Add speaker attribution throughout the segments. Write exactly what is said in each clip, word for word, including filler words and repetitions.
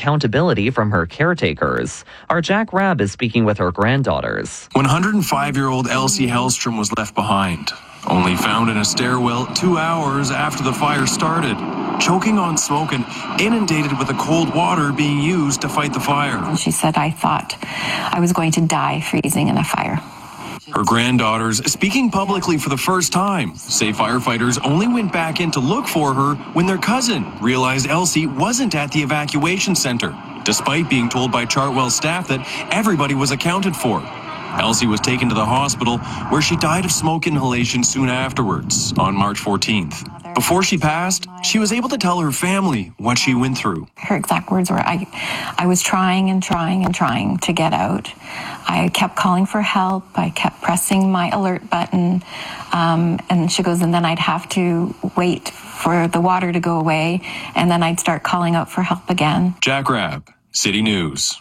Speaker 1: accountability from her caretakers. Our Jack Rabb is speaking with her granddaughters.
Speaker 2: one hundred five-year-old Elsie Hellstrom was left behind, only found in a stairwell two hours after the fire started, choking on smoke and inundated with the cold water being used to fight the fire.
Speaker 3: She said, I thought I was going to die freezing in a fire.
Speaker 2: Her granddaughters, speaking publicly for the first time, say firefighters only went back in to look for her when their cousin realized Elsie wasn't at the evacuation center, despite being told by Chartwell staff that everybody was accounted for. Elsie was taken to the hospital, where she died of smoke inhalation soon afterwards, on March fourteenth. Before she passed, she was able to tell her family what she went through.
Speaker 3: Her exact words were, I, I was trying and trying and trying to get out. I kept calling for help. I kept pressing my alert button. Um, and she goes, and then I'd have to wait for the water to go away, and then I'd start calling out for help again.
Speaker 2: Jack Rabb, City News.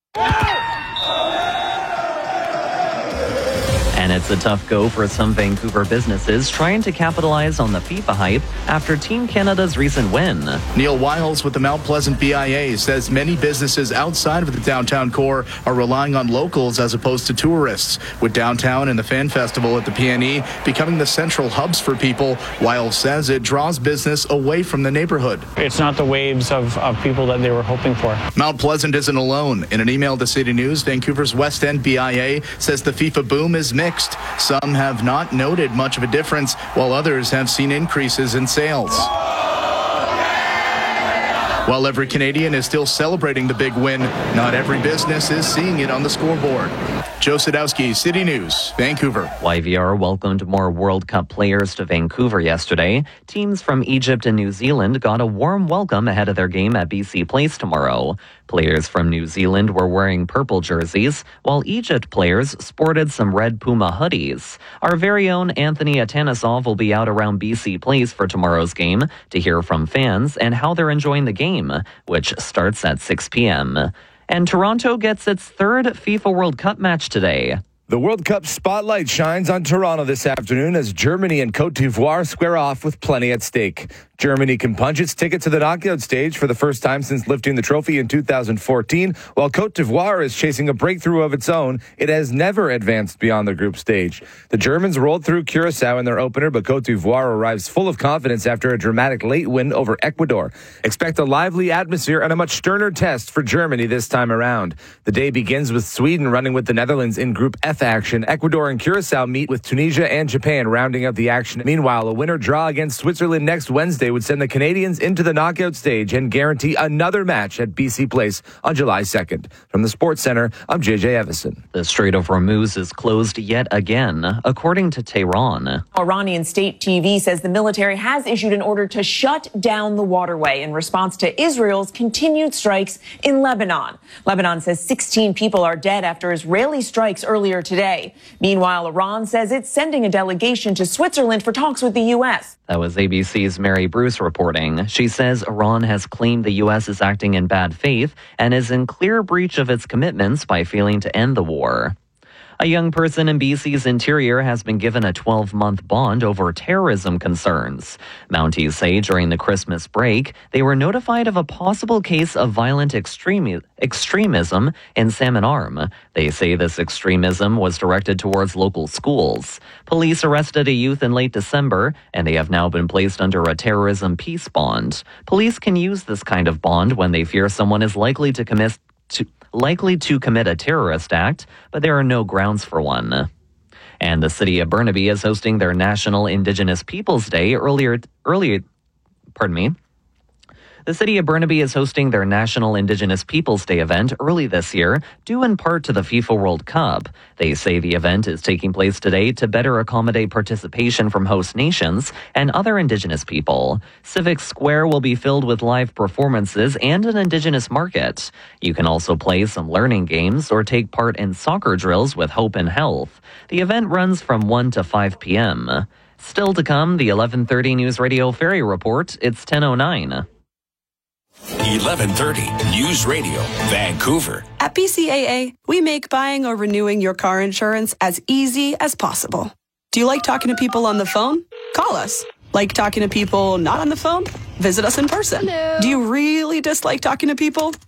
Speaker 1: And it's a tough go for some Vancouver businesses trying to capitalize on the FIFA hype after Team Canada's recent win.
Speaker 4: Neil Wiles with the Mount Pleasant B I A says many businesses outside of the downtown core are relying on locals as opposed to tourists. With downtown and the fan festival at the P N E becoming the central hubs for people, Wiles says it draws business away from the neighborhood.
Speaker 5: It's not the waves of, of people that they were hoping for.
Speaker 4: Mount Pleasant isn't alone. In an email to City News, Vancouver's West End B I A says the FIFA boom is mixed. Some have not noted much of a difference, while others have seen increases in sales. While every Canadian is still celebrating the big win, not every business is seeing it on the scoreboard. Joe Sadowski, City News, Vancouver.
Speaker 1: Y V R welcomed more World Cup players to Vancouver yesterday. Teams from Egypt and New Zealand got a warm welcome ahead of their game at B C Place tomorrow. Players from New Zealand were wearing purple jerseys, while Egypt players sported some red Puma hoodies. Our very own Anthony Atanasov will be out around B C Place for tomorrow's game to hear from fans and how they're enjoying the game, which starts at six p.m. And Toronto gets its third FIFA World Cup match today.
Speaker 6: The World Cup spotlight shines on Toronto this afternoon as Germany and Côte d'Ivoire square off with plenty at stake. Germany can punch its ticket to the knockout stage for the first time since lifting the trophy in two thousand fourteen, while Côte d'Ivoire is chasing a breakthrough of its own. It has never advanced beyond the group stage. The Germans rolled through Curaçao in their opener, but Côte d'Ivoire arrives full of confidence after a dramatic late win over Ecuador. Expect a lively atmosphere and a much sterner test for Germany this time around. The day begins with Sweden running with the Netherlands in Group F action. Ecuador and Curaçao meet with Tunisia and Japan rounding out the action. Meanwhile, a winner draw against Switzerland next Wednesday would send the Canadians into the knockout stage and guarantee another match at B C Place on July second. From the Sports Center, I'm J J Evison.
Speaker 1: The Strait of Hormuz is closed yet again, according to Tehran.
Speaker 7: Iranian state T V says the military has issued an order to shut down the waterway in response to Israel's continued strikes in Lebanon. Lebanon says sixteen people are dead after Israeli strikes earlier today. Meanwhile, Iran says it's sending a delegation to Switzerland for talks with the U S.
Speaker 1: That was A B C's Mary Bruce reporting. She says Iran has claimed the U S is acting in bad faith and is in clear breach of its commitments by failing to end the war. A young person in B C's interior has been given a twelve-month bond over terrorism concerns. Mounties say during the Christmas break, they were notified of a possible case of violent extremi- extremism in Salmon Arm. They say this extremism was directed towards local schools. Police arrested a youth in late December, and they have now been placed under a terrorism peace bond. Police can use this kind of bond when they fear someone is likely to commit to likely to commit a terrorist act, but there are no grounds for one. And the city of Burnaby is hosting their National Indigenous Peoples Day earlier, earlier, pardon me. The city of Burnaby is hosting their National Indigenous Peoples Day event early this year, due in part to the FIFA World Cup. They say the event is taking place today to better accommodate participation from host nations and other Indigenous people. Civic Square will be filled with live performances and an Indigenous market. You can also play some learning games or take part in soccer drills with Hope and Health. The event runs from one to five p.m. Still to come, the eleven thirty News Radio Ferry Report. It's ten oh nine.
Speaker 8: eleven thirty News Radio, Vancouver.
Speaker 9: At B C A A, we make buying or renewing your car insurance as easy as possible. Do you like talking to people on the phone? Call us. Like talking to people not on the phone? Visit us in person.
Speaker 10: Hello.
Speaker 9: Do you really dislike talking to people?